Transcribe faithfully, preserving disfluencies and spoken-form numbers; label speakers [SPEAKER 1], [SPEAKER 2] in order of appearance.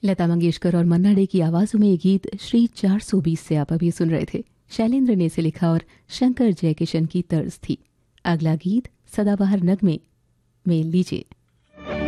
[SPEAKER 1] लता मंगेशकर और मन्ना डे की आवाज़ों में ये गीत श्री चार सौ बीस से आप अभी सुन रहे थे। शैलेंद्र ने इसे लिखा और शंकर जयकिशन की तर्ज थी। अगला गीत सदाबहार नगमे में लीजिए।